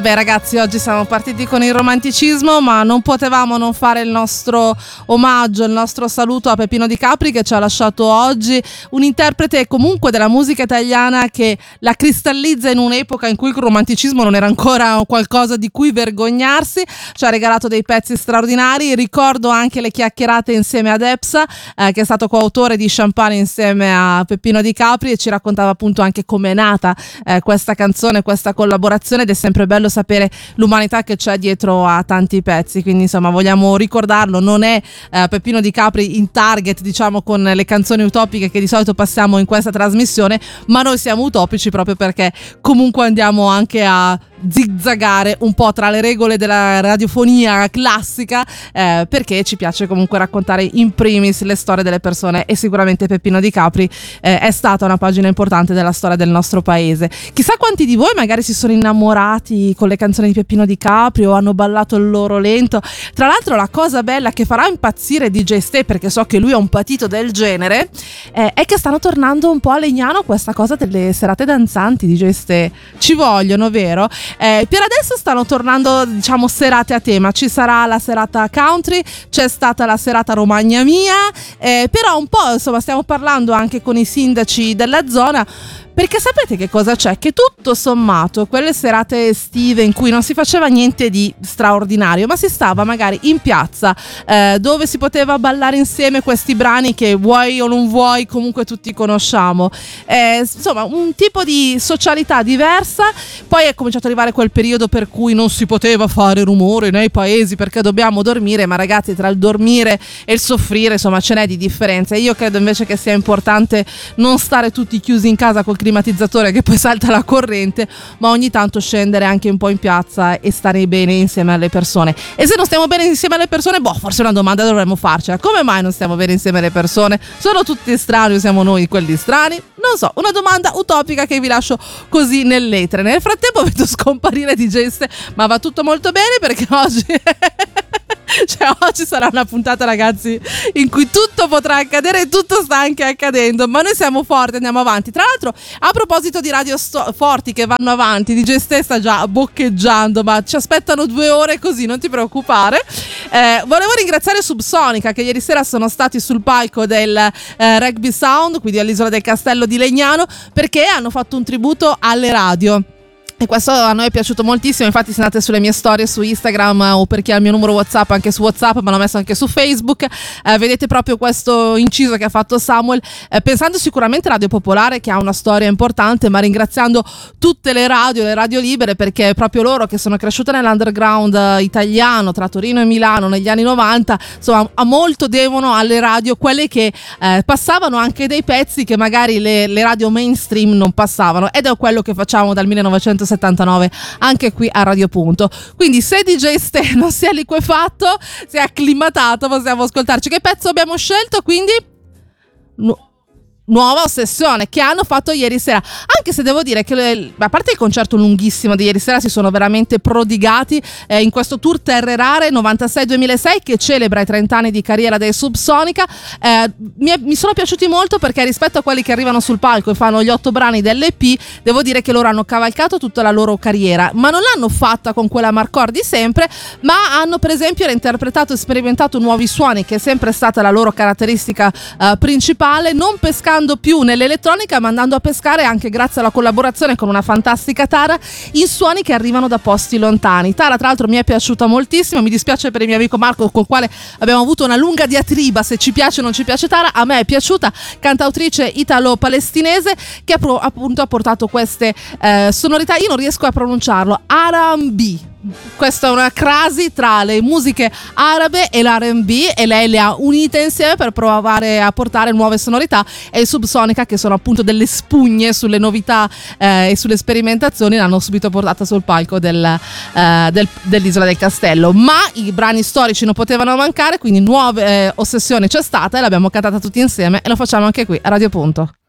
Beh ragazzi, oggi siamo partiti con il romanticismo, ma non potevamo non fare il nostro omaggio, il nostro saluto a Peppino Di Capri, che ci ha lasciato oggi, un interprete comunque della musica italiana che la cristallizza in un'epoca in cui il romanticismo non era ancora qualcosa di cui vergognarsi. Ci ha regalato dei pezzi straordinari. Ricordo anche le chiacchierate insieme ad Epsa, che è stato coautore di Champagne insieme a Peppino Di Capri, e ci raccontava appunto anche come è nata questa canzone, questa collaborazione, ed è sempre bello sapere l'umanità che c'è dietro a tanti pezzi. Quindi insomma vogliamo ricordarlo, non è Peppino Di Capri in target, diciamo, con le canzoni utopiche che di solito passiamo in questa trasmissione, ma noi siamo utopici proprio perché comunque andiamo anche a zizzagare un po' tra le regole della radiofonia classica, perché ci piace comunque raccontare in primis le storie delle persone, e sicuramente Peppino Di Capri è stata una pagina importante della storia del nostro paese. Chissà quanti di voi magari si sono innamorati con le canzoni di Peppino Di Capri o hanno ballato il loro lento. Tra l'altro la cosa bella che farà impazzire DJ Ste, perché so che lui ha un patito del genere, è che stanno tornando un po' a Legnano questa cosa delle serate danzanti. DJ Ste, ci vogliono, vero? Per adesso stanno tornando, diciamo, serate a tema. Ci sarà la serata country, c'è stata la serata Romagna Mia, però un po' insomma stiamo parlando anche con i sindaci della zona, perché sapete che cosa c'è? Che tutto sommato quelle serate estive in cui non si faceva niente di straordinario, ma si stava magari in piazza, dove si poteva ballare insieme questi brani che vuoi o non vuoi comunque tutti conosciamo, insomma un tipo di socialità diversa. Poi è cominciato ad arrivare quel periodo per cui non si poteva fare rumore nei paesi perché dobbiamo dormire, ma ragazzi, tra il dormire e il soffrire insomma ce n'è di differenza. Io credo invece che sia importante non stare tutti chiusi in casa col climatizzatore che poi salta la corrente, ma ogni tanto scendere anche un po' in piazza e stare bene insieme alle persone. E se non stiamo bene insieme alle persone, forse una domanda dovremmo farcela: come mai non stiamo bene insieme alle persone? Sono tutti strani o siamo noi quelli strani? Non so, una domanda utopica che vi lascio così nell'etere. Nel frattempo vedo scomparire DJ Ste, ma va tutto molto bene perché oggi oggi sarà una puntata, ragazzi, in cui tutto potrà accadere e tutto sta anche accadendo, ma noi siamo forti, andiamo avanti. Tra l'altro, a proposito di radio forti che vanno avanti, DJ Ste sta già boccheggiando, ma ci aspettano 2 ore così, non ti preoccupare. Volevo ringraziare Subsonica, che ieri sera sono stati sul palco del Rugby Sound, quindi all'Isola del Castello di Legnano, perché hanno fatto un tributo alle radio. E questo a noi è piaciuto moltissimo. Infatti se andate sulle mie storie su Instagram o per chi ha il mio numero WhatsApp, anche su WhatsApp, ma l'ho messo anche su Facebook, vedete proprio questo inciso che ha fatto Samuel, pensando sicuramente a Radio Popolare, che ha una storia importante, ma ringraziando tutte le radio libere, perché è proprio loro che sono cresciute nell'underground italiano tra Torino e Milano negli anni 90, insomma a molto devono alle radio, quelle che passavano anche dei pezzi che magari le radio mainstream non passavano, ed è quello che facciamo dal 1979 anche qui a Radio Punto. Quindi se DJ Ste non si è liquefatto, si è acclimatato, possiamo ascoltarci. Che pezzo abbiamo scelto quindi? Nuova Ossessione, che hanno fatto ieri sera, anche se devo dire che a parte il concerto lunghissimo di ieri sera, si sono veramente prodigati in questo tour Terre Rare 96-2006 che celebra i 30 anni di carriera dei Subsonica. Mi sono piaciuti molto perché rispetto a quelli che arrivano sul palco e fanno gli 8 brani dell'EP, devo dire che loro hanno cavalcato tutta la loro carriera, ma non l'hanno fatta con quella marcore di sempre, ma hanno per esempio reinterpretato e sperimentato nuovi suoni, che è sempre stata la loro caratteristica principale, non pescando più nell'elettronica, ma andando a pescare, anche grazie alla collaborazione con una fantastica Tara, in suoni che arrivano da posti lontani. Tara tra l'altro mi è piaciuta moltissimo, mi dispiace per il mio amico Marco col quale abbiamo avuto una lunga diatriba se ci piace o non ci piace Tara. A me è piaciuta, cantautrice italo-palestinese che appunto ha portato queste sonorità, io non riesco a pronunciarlo, R&B. Questa è una crasi tra le musiche arabe e l'R&B, e lei le ha unite insieme per provare a portare nuove sonorità, e Subsonica, che sono appunto delle spugne sulle novità e sulle sperimentazioni, l'hanno subito portata sul palco dell'Isola del Castello. Ma i brani storici non potevano mancare, quindi Nuove Ossessioni c'è stata e l'abbiamo cantata tutti insieme, e lo facciamo anche qui a Radio Punto.